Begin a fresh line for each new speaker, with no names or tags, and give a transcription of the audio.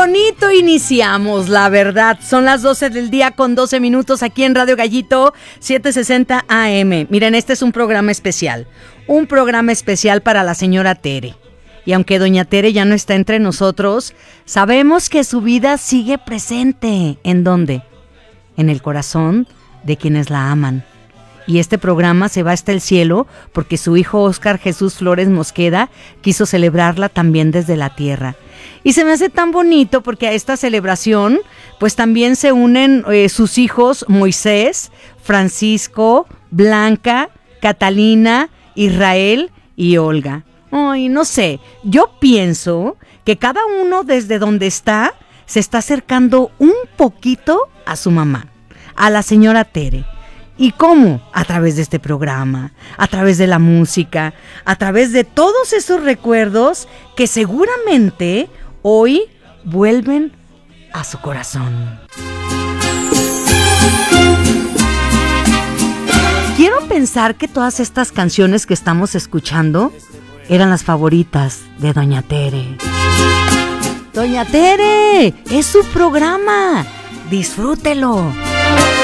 bonito iniciamos, la verdad. Son las 12 del día con 12 minutos aquí en Radio Gallito 760 AM. Miren, este es un programa especial. Un programa especial para la señora Tere. Y aunque doña Tere ya no está entre nosotros, sabemos que su vida sigue presente. ¿En dónde? En el corazón de quienes la aman. Y este programa se va hasta el cielo porque su hijo Óscar Jesús Flores Mosqueda quiso celebrarla también desde la tierra. Y se me hace tan bonito porque a esta celebración pues también se unen sus hijos Moisés, Francisco, Blanca, Catalina, Israel y Olga. Ay, no sé, yo pienso que cada uno desde donde está se está acercando un poquito a su mamá, a la señora Tere. ¿Y cómo? A través de este programa, a través de la música, a través de todos esos recuerdos que seguramente hoy vuelven a su corazón. Quiero pensar que todas estas canciones que estamos escuchando eran las favoritas de doña Tere. Doña Tere, es su programa. Disfrútelo.